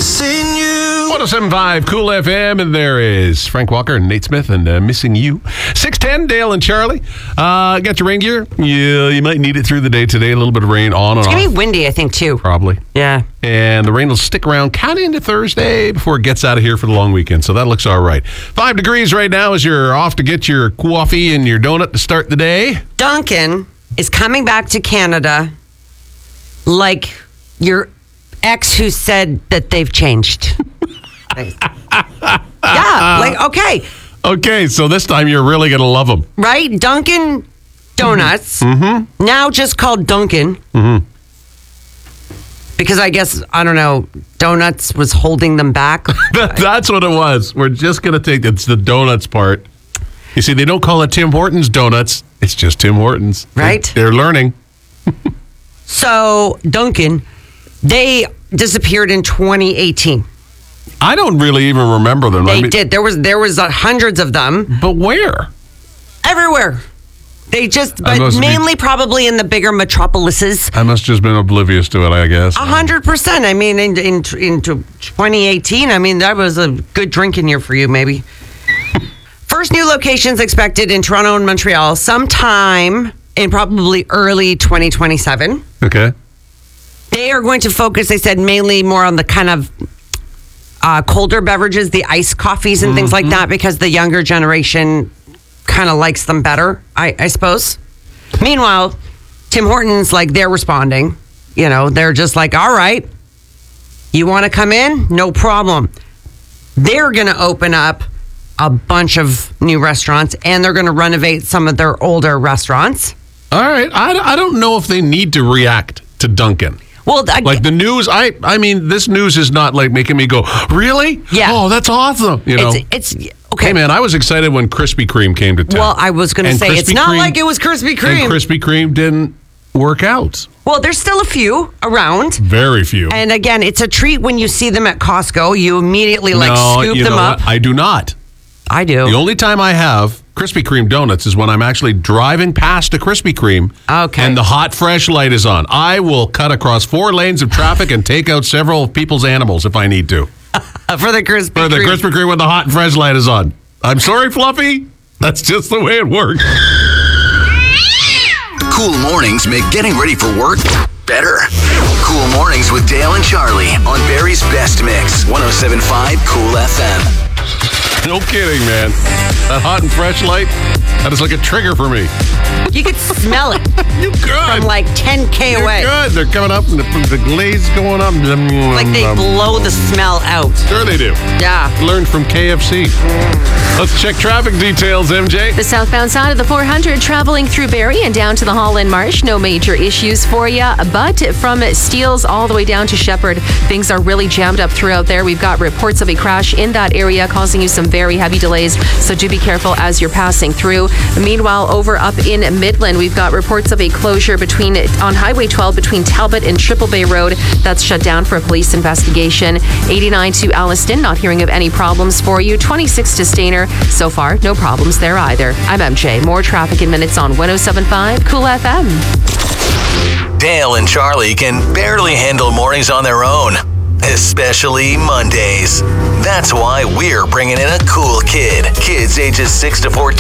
Missing you. 107.5 Cool FM, and there is Frank Walker and Nate Smith and Missing You. 610, Dale and Charlie. Got your rain gear? Yeah, you might need it through the day today. A little bit of rain on and off. It's going to be windy, I think, too. Probably. Yeah. And the rain will stick around kind of into Thursday before it gets out of here for the long weekend. So that looks all right. 5 degrees right now as you're off to get your coffee and your donut to start the day. Duncan is coming back to Canada like your ex who said that they've changed. Yeah, like, okay. Okay, so this time you're really going to love them. Right? Dunkin' Donuts, now just called Dunkin'. Because I guess, I don't know, Donuts was holding them back. That's what it was. We're just going to take, it's the donuts part. You see, they don't call it Tim Hortons Donuts. It's just Tim Hortons. Right. They're learning. So, Dunkin', they disappeared in 2018. I don't really even remember them. They did. There was hundreds of them. But where? Everywhere. They just, but mainly probably in the bigger metropolises. I must just been oblivious to it, I guess. 100%. I mean, into 2018, I mean, that was a good drinking year for you, maybe. First new locations expected in Toronto and Montreal sometime in probably early 2027. Okay. They are going to focus, they said, mainly more on the kind of colder beverages, the iced coffees and things like that, because the younger generation kind of likes them better, I suppose. Meanwhile, Tim Hortons, like, they're responding. You know, they're just like, all right, you want to come in? No problem. They're going to open up a bunch of new restaurants, and they're going to renovate some of their older restaurants. All right. I don't know if they need to react to Dunkin'. Well, like the news, I mean, this news is not like making me go, really? Yeah. Oh, that's awesome. You know, it's okay. Hey, man, I was excited when Krispy Kreme came to town. Well, I was going to say, it's not like it was Krispy Kreme. And Krispy Kreme didn't work out. Well, there's still a few around. Very few. And again, it's a treat when you see them at Costco. You immediately scoop them up. What? I do not. I do. The only time I have Krispy Kreme donuts is when I'm actually driving past a Krispy Kreme and the hot fresh light is on. I will cut across 4 lanes of traffic and take out several people's animals if I need to. For the Krispy Kreme. For the Krispy Kreme when the hot and fresh light is on. I'm sorry, Fluffy. That's just the way it works. Cool mornings make getting ready for work better. Cool mornings with Dale and Charlie on Barrie's Best Mix, 107.5 Cool FM. No kidding, man. That hot and fresh light, that is like a trigger for me. You could smell it. You could. From like 10K away. Good. They're coming up and the glaze going up. Like they blow the smell out. Sure they do. Yeah. Learned from KFC. Let's check traffic details, MJ. The southbound side of the 400 traveling through Barrie and down to the Holland Marsh. No major issues for you. But from Steeles all the way down to Shepherd, things are really jammed up throughout there. We've got reports of a crash in that area causing you some very heavy delays. So do be careful as you're passing through. Meanwhile, over up in Midland, we've got reports of a closure on Highway 12 between Talbot and Triple Bay Road. That's shut down for a police investigation. 89 to Alliston, not hearing of any problems for you. 26 to Stayner. So far, no problems there either. I'm MJ. More traffic in minutes on 107.5 Cool FM. Dale and Charlie can barely handle mornings on their own, especially Mondays. That's why we're bringing in a cool kid. Kids ages 6 to 14